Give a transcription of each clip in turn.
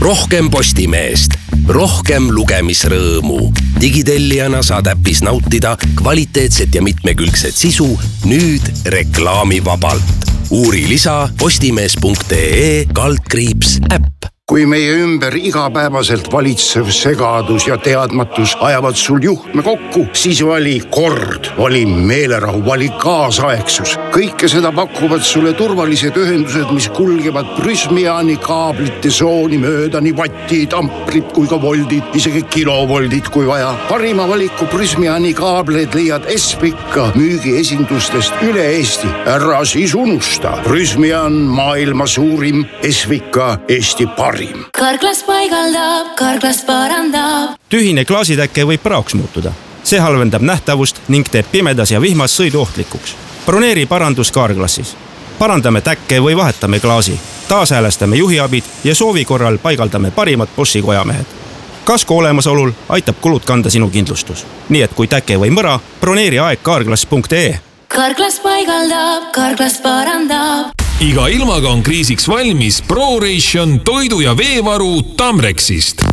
Rohkem Postimeest, rohkem lugemisrõõmu. Digitellijana saad äpis nautida kvaliteetset ja mitmekülgset sisu nüüd reklaamivabalt. Uuri lisa postimees.ee/äpp. Kui meie ümber igapäevaselt valitsev segadus ja teadmatus ajavad sul juhtme kokku, siis vali kord, vali meelerahu, vali kaasaegsus. Kõike seda pakuvad sulle turvalised ühendused, mis kulgevad Prysmiani kaablite sooni mööda nii vattid, amprid kui ka voldid, isegi kilovoldid kui vaja. Parima valiku Prysmiani kaableid leiad Espika müügiesindustest üle Eesti. Ära siis unusta. Prysmian maailma suurim, Espika Eesti parim. Karklas paigaldab, Karklas parandab. Tühine klaasitäkke võib praoks muutuda. See halvendab nähtavust ning teeb pimedas ja vihmas sõiduohtlikuks. Broneeri parandus Karklassis. Parandame täkke või vahetame klaasi. Taashäälestame juhiabid ja soovi korral paigaldame parimad Boschi kojamehed. Kasko olemasolul aitab kulud kanda sinu kindlustus. Nii et kui täkke või mõra, broneeri aeg karklas.ee. Karklas paigaldab, Karklas parandab. Iga ilmaga on kriisiks valmis ProRation toidu- ja veevaru Tamrexist.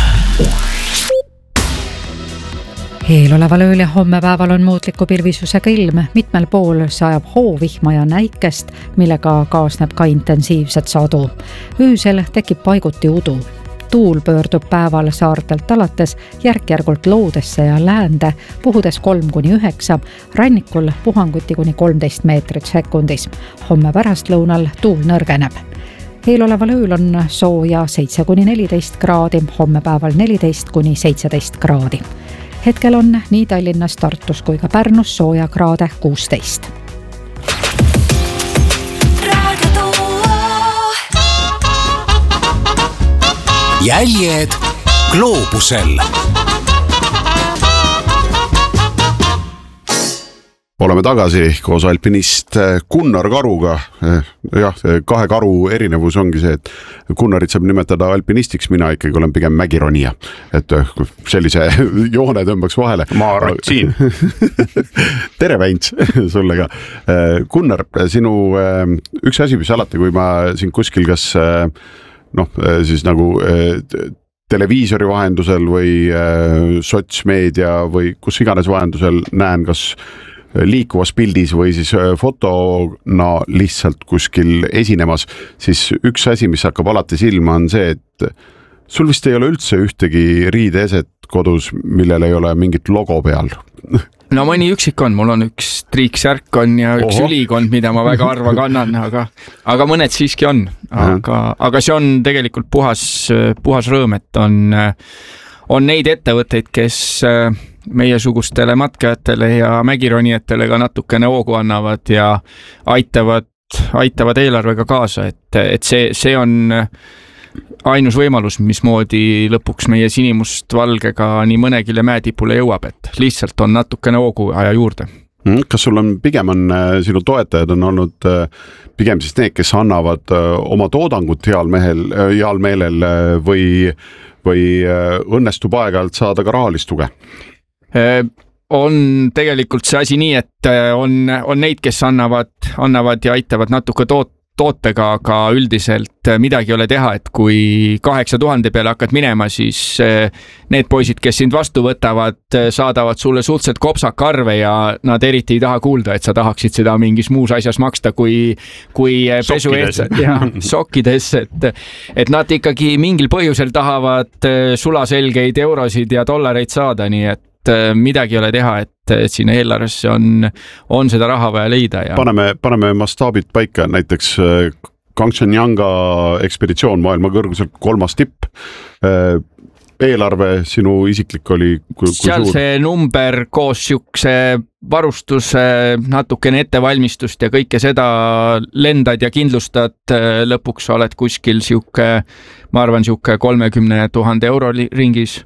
Eeloleval ööl ja hommepäeval on muutliku pilvisusega ilm. Mitmel pool sajab hoovihma ja näikest, millega kaasneb ka intensiivset sadu. Öösel tekib paiguti udu. Tuul pöördub päeval saartelt alates järk-järgult loodesse ja läände, puhudes 3-9, rannikul puhanguti kuni 13 meetrit sekundis. Homme pärastlõunal tuul nõrgeneb. Eeloleval ööl on sooja 7-14 kraadi, homme päeval 14-17 kraadi. Hetkel on nii Tallinnas, Tartus kui ka Pärnus sooja kraade 16. Jäljed gloobusel. Oleme tagasi koos alpinist Gunnar Karuga. Jah, kahe karu erinevus ongi see, et Gunnarit saab nimetada alpinistiks, mina ikkagi olen pigem mägironija. Et sellise joone tõmbaks vahele. Ma ratsin. Tere Väints sulle ka. Gunnar, sinu üks asi, mis alati, kui ma siin kuskil kas siis nagu televiisori vahendusel või sotsmeedia või kus iganes vahendusel näen kas liikuvas pildis või siis fotona lihtsalt kuskil esinemas, siis üks asi, mis hakkab alati silma, on see, et sul vist ei ole üldse ühtegi riideeset kodus, millel ei ole mingit logo peal. No mõni üksik on, mul on üks triiksärk on ja üks ülikond, mida ma väga harva kannan, aga mõned siiski on. Aga see on tegelikult puhas rõõm, et on neid ettevõtteid, kes meiesugustele matkajatele ja mägironijatele ka natukene hoogu annavad ja aitavad eelarvega kaasa, et see on ainus võimalus, mismoodi lõpuks meie sinimust valgega nii mõnegile mäetipule jõuab, et lihtsalt on natukene hoogu aja juurde. Kas sul on pigem sinu toetajad on olnud pigem siis need, kes annavad oma toodangut heal meelel või õnnestub aeg-ajalt saada ka rahalist tuge? On tegelikult see asi nii, et on neid, kes annavad ja aitavad natuke tootega, aga üldiselt midagi ei ole teha, et kui 8000 peale hakkad minema, siis need poisid, kes sind vastu võtavad, saadavad sulle suhteliselt kopsaka arve ja nad eriti ei taha kuulda, et sa tahaksid seda mingis muus asjas maksta kui pesu eest ja sokkides, et nad ikkagi mingil põhjusel tahavad sulaselgeid eurosid ja dollareid saada, nii et midagi ei ole teha, et siin eelarvesse on seda raha vaja leida. Ja paneme mastaabid paika, näiteks Kangchenjunga ekspeditsioon maailma kõrguselt 3. tipp. Eelarve sinu isiklik oli kui seal suur? See number koos siukse varustuse, natukene ettevalmistust ja kõike seda lendad ja kindlustad, lõpuks oled kuskil ma arvan, 30 000 euro ringis.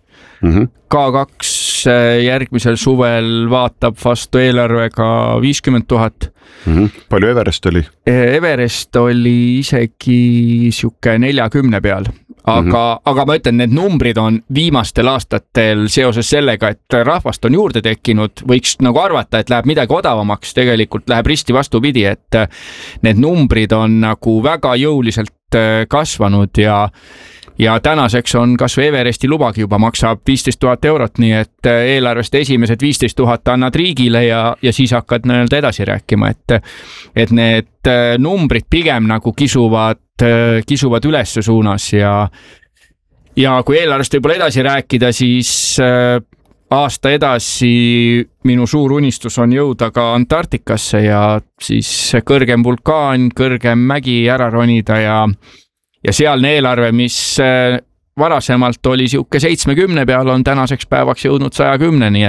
K2 järgmisel suvel vaatab vastu eelarvega 50 000. Palju Everest oli? Everest oli isegi 40 peal. Aga ma ütlen, need numbrid on viimastel aastatel seoses sellega, et rahvast on juurde tekkinud, võiks nagu arvata, et läheb midagi odavamaks, tegelikult läheb risti vastupidi, et need numbrid on nagu väga jõuliselt kasvanud ja ja tänaseks on kas või Everesti lubagi juba maksab 15 000 eurot, nii et eelarvest esimesed 15 000 annad riigile ja siis hakkad nii-öelda edasi rääkima, et need numbrid pigem nagu kisuvad ülesse suunas ja kui eelarvest võib-olla edasi rääkida, siis aasta edasi minu suur unistus on jõuda ka Antarktikasse ja siis kõrgem vulkaan, kõrgem mägi ära ronida ja sealne eelarve, mis varasemalt oli siuke 70 peal, on tänaseks päevaks jõudnud 110, nii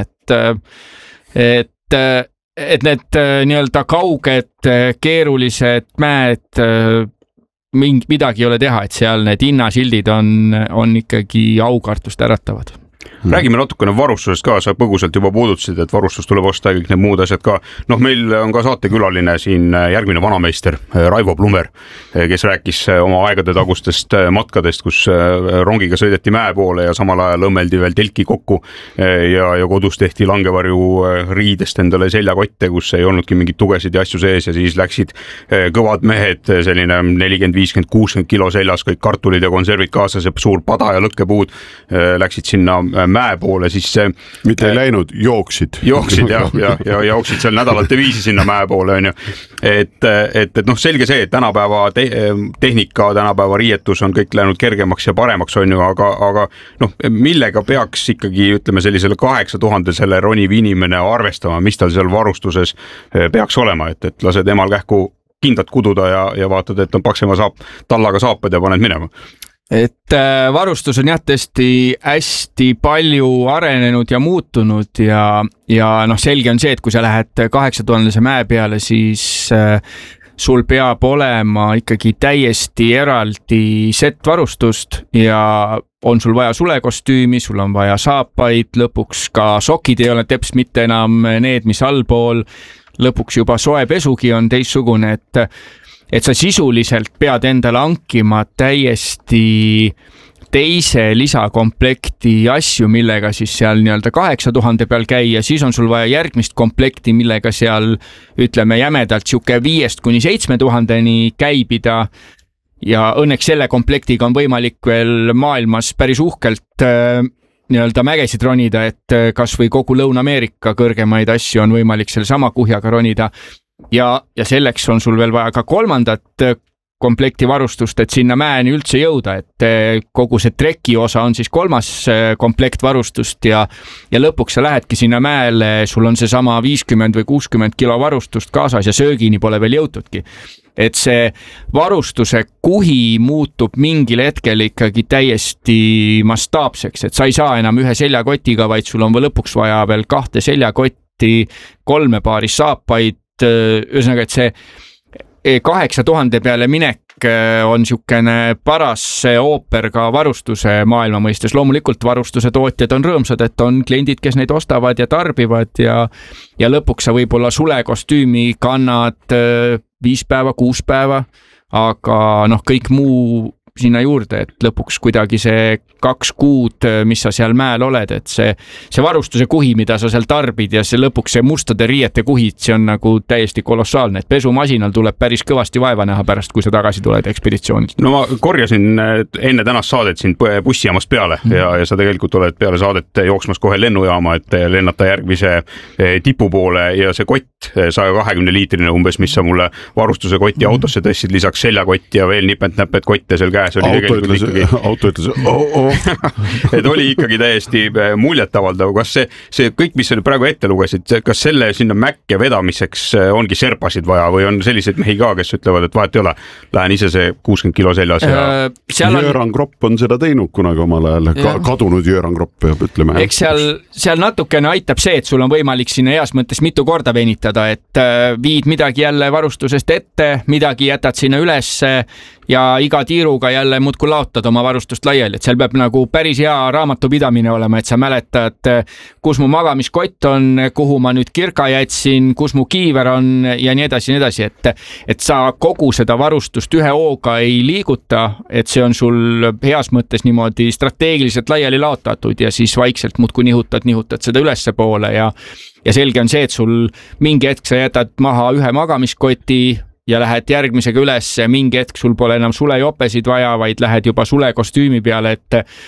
et need nii-öelda kauged, keerulised mäed, midagi ei ole teha, et seal need hinnasildid on ikkagi aukartust äratavad. Räägime natukene varustusest ka, sa põgusalt juba puudutasid, et varustus tuleb osta ja kõik need muud asjad ka. Meil on ka saatekülaline siin järgmine vanameister Raivo Plumer, kes rääkis oma aegade tagustest matkadest, kus rongiga sõideti mäe poole ja samal ajal õmmeldi veel telki kokku ja kodus tehti langevarju riidest endale seljakotte, kus ei olnudki mingit tugesid ja asju sees ja siis läksid kõvad mehed, selline 40, 50, 60 kilo seljas, kõik kartulid ja konservid kaasas ja suur pada ja lõkkepuud, läksid sinna mäe poole, siis mitte ei läinud, jooksid ja jooksid seal nädalate viisi sinna mäe poole, on ju. Et selge see, et tänapäeva tehnika, tänapäeva riietus on kõik läinud kergemaks ja paremaks, on ju, aga millega peaks ikkagi, ütleme, sellisele 8000 roniv inimene arvestama, mis tal seal varustuses peaks olema, et lased emal kähku kindad kududa ja vaatad, et on paksema tallaga saapad ja paned minema. Et varustus on tõesti hästi palju arenenud ja muutunud ja selge on see, et kui sa lähed 8000 mäe peale, siis sul peab olema ikkagi täiesti eraldi set varustust ja on sul vaja sulekostüümi, sul on vaja saapaid, lõpuks ka sokid ei ole teps mitte enam need, mis allpool, lõpuks juba soe pesugi on teistsugune, et sa sisuliselt pead endale hankima täiesti teise lisakomplekti asju, millega siis seal nii-öelda 8000 peal käia, siis on sul vaja järgmist komplekti, millega seal ütleme jämedalt siuke 5 kuni 7000 käibida ja õnneks selle komplektiga on võimalik veel maailmas päris uhkelt nii-öelda mägesid ronida, et kas või kogu Lõuna-Ameerika kõrgemaid asju on võimalik selle sama kuhjaga ronida. Ja selleks on sul veel vaja ka kolmandat komplekti varustust, et sinna mäeni üldse jõuda, et kogu see treki osa on siis kolmas komplekt varustust ja lõpuks sa lähedki sinna mäele, sul on see sama 50 või 60 kilo varustust kaasas ja söögini pole veel jõutudki. Et see varustuse kuhi muutub mingil hetkel ikkagi täiesti mastaapseks, et sa ei saa enam ühe seljakotiga, vaid sul on veel lõpuks vaja veel 2 seljakotti, 3 paari saapaid, ühesõnaga, et see 8000 peale minek on siukene paras ooper ka varustuse maailma mõistes. Loomulikult varustuse tootjad on rõõmsad, et on kliendid, kes neid ostavad ja tarbivad ja lõpuks sa võib-olla sulekostüümi kannad 5 päeva, 6 päeva, aga kõik muu sinna juurde, et lõpuks kuidagi see 2 kuud, mis sa seal mäel oled, et see varustuse kuhi, mida sa seal tarbid ja see lõpuks see mustade riiete kuhid, see on nagu täiesti kolossaalne, et pesumasinal tuleb päris kõvasti vaeva näha pärast, kui sa tagasi tuled ekspeditsioonilt. No ma korjasin enne tänast saadet siin bussijaamast peale ja sa tegelikult oled peale saadet jooksmas kohe lennujaama, et lennata järgmise tipu poole ja see kott, 120 liitrine umbes, mis sa mulle varustuse kotti autosse tõstsid, lisaks seljakott ja veel nipet-näpet kotte seal käes. Auto ütles, et oli ikkagi täiesti muljetavaldav. Kas see kõik, mis sa praegu ette lugesid, kas selle sinna mäkke vedamiseks ongi serpasid vaja või on selliseid mehi ka, kes ütlevad, et vahet ei ole, lähen ise see 60 kilo seljas ja... Jõran Kropp on seda teinud kunagi omal ajal, kadunud Jõran Kropp peab ütlema. Eks seal natukene aitab see, et sul on võimalik sinna heas mõttes mitu korda venitada, et viid midagi jälle varustusest ette, midagi jätad sinna ülesse ja iga tiiruga jälle muudkui laotad oma varustust laiali, et seal peab nagu päris hea raamatupidamine olema, et sa mäletad, kus mu magamiskott on, kuhu ma nüüd kirka jätsin, kus mu kiiver on ja nii edasi, et sa kogu seda varustust ühe hooga ei liiguta, et see on sul heas mõttes niimoodi strateegiliselt laiali laotatud ja siis vaikselt muudkui nihutad seda ülesse poole ja selge on see, et sul mingi hetk sa jätad maha ühe magamiskoti, ja lähed järgmisega üles, mingi hetk sul pole enam sulejopesid vaja, vaid lähed juba sulekostüümi peale,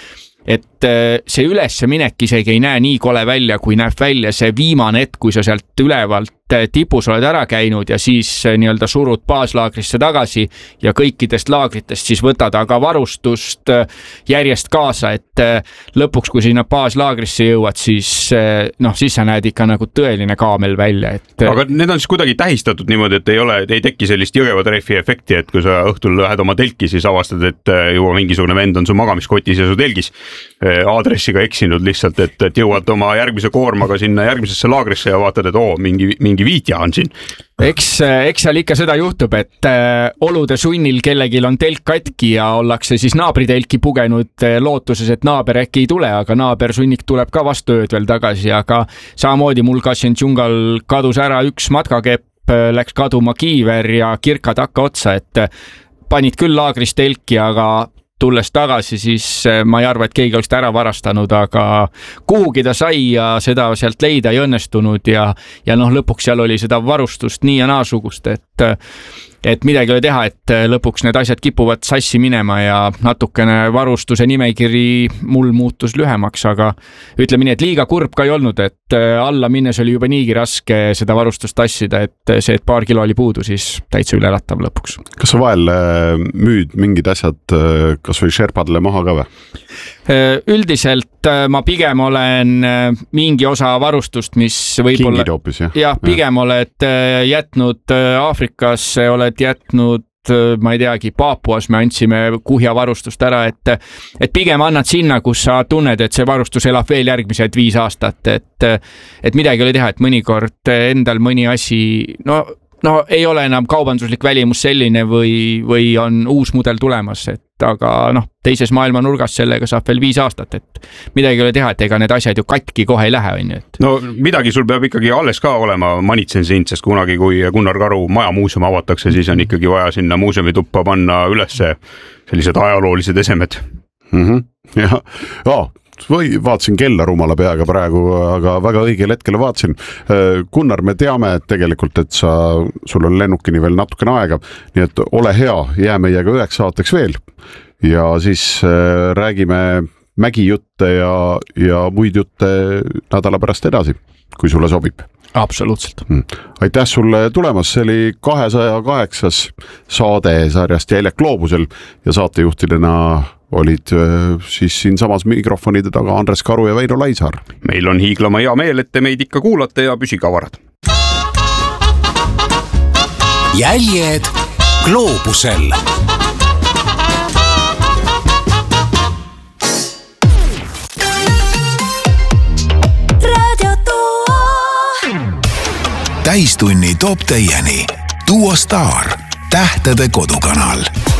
et see ülesse minek isegi ei näe nii kole välja, kui näeb välja see viimane hetk, kui sa sealt ülevalt tipus oled ära käinud ja siis nii-öelda surud baaslaagrisse tagasi ja kõikidest laagritest siis võtad aga varustust järjest kaasa, et lõpuks, kui sinna baaslaagrisse jõuad, siis sa näed ikka nagu tõeline kaamel välja. Aga need on siis kuidagi tähistatud niimoodi, et ei teki sellist jõgevatrehvi efekti, et kui sa õhtul lähed oma telki, siis avastad, et juba mingisugune vend on su magamiskotis ja su telgis aadressiga eksinud lihtsalt, et jõuad oma järgmise koormaga sinna järgmisesse laagrisse ja vaatad, et mingi viitja on siin. Eks seal ikka seda juhtub, et olude sunnil kellegil on telk katki ja ollakse siis naabritelki pugenud lootuses, et naaber äkki ei tule, aga naabersunnik tuleb ka vastu ööd veel tagasi, aga samamoodi mul Kasjentšungal kadus ära üks matkakepp, läks kaduma kiiver ja kirkad hakka otsa, et panid küll laagris telki, aga tulles tagasi, siis ma ei arva, et keegi oleks ära varastanud, aga kuhugi ta sai ja seda sealt leida ei õnnestunud ja lõpuks seal oli seda varustust nii ja naasugust, et midagi oli teha, et lõpuks need asjad kipuvad sassi minema ja natukene varustuse nimekiri mul muutus lühemaks, aga ütleme nii, et liiga kurb ka ei olnud, et alla minnes oli juba niigi raske seda varustust tassida, et see, et paar kilo oli puudu, siis täitsa ülelatav lõpuks. Kas sa vahel müüd mingid asjad kas või Sherpadele maha ka või? Üldiselt ma pigem olen mingi osa varustust, mis võib-olla... Kingid hoopis, jah? Jah, pigem oled jätnud Aafrikasse, oled jätnud, ma ei teagi, Paapuas me andsime kuhjavarustust ära, et pigem annad sinna, kus sa tunned, et see varustus elab veel järgmised 5 aastat, et midagi oli teha, et mõnikord endal mõni asi, no ei ole enam kaubanduslik välimus selline või on uus mudel tulemas, aga teises maailma nurgas sellega saab veel 5 aastat, et midagi ei ole teha, et ega need asjad ju katki kohe ei lähe, on ju. No midagi sul peab ikkagi alles ka olema, manitsen sind, sest kunagi, kui Gunnar Karu majamuuseum avatakse, siis on ikkagi vaja sinna muuseumituppa panna üles sellised ajaloolised esemed. Või vaatasin kella rumala peaga praegu, aga väga õigel hetkel vaatasin. Gunnar, me teame tegelikult, et sul on lennukini veel natukene aega, nii et ole hea, jää meiega 9 saateks veel ja siis räägime mägijutte ja muid jutte nädala pärast edasi, kui sulle sobib. Absoluutselt. Aitäh sulle tulemas, see oli 208. saade sarjast Jäljed gloobusel ja saatejuhtidena olid siis siin samas mikrofonide taga Andres Karu ja Veino Laisaar. Meil on hiiglama hea meel, et te meid ikka kuulate ja püsige avarad. Jäljed gloobusel. Täistunni toob teieni Duo Star, tähtede kodukanal.